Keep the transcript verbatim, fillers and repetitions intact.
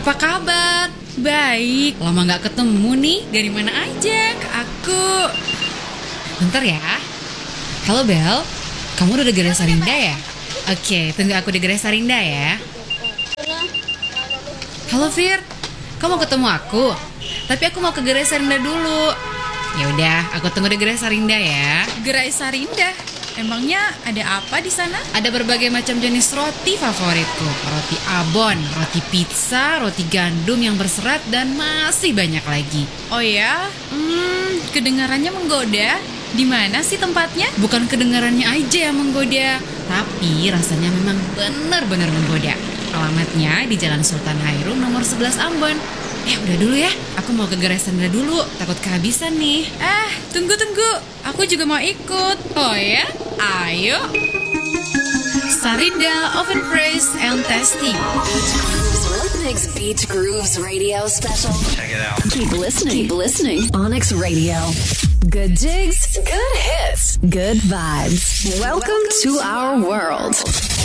Apa kabar? Baik. Lama gak ketemu nih. Dari mana aja? Aku... Bentar ya. Halo Bel, kamu udah di Gerai Sarinda ya? Oke, tunggu aku di Gerai Sarinda ya. Halo Fir, kamu ketemu aku? Tapi aku mau ke Gerai Sarinda dulu. Ya udah, aku tunggu di Gerai Sarinda ya. Gerai Sarinda? Emangnya ada apa di sana? Ada berbagai macam jenis roti favoritku. Roti abon, roti pizza, roti gandum yang berserat, dan masih banyak lagi. Oh ya? Hmm, kedengarannya menggoda. Di mana sih tempatnya? Bukan kedengarannya aja yang menggoda, tapi rasanya memang benar-benar menggoda. Alamatnya di Jalan Sultan Hairum nomor sebelas Ambon. Eh udah dulu ya, aku mau ke Gerai Sarinda dulu, takut kehabisan nih. Eh, tunggu-tunggu, aku juga mau ikut. Oh ya? Ayo. Sarinda Oven Fresh and Tasty. Onyx Beach Grooves Radio Special. Check it out. Keep listening. Keep listening. Onyx Radio. Good jigs, good hits, good vibes. Welcome to our world.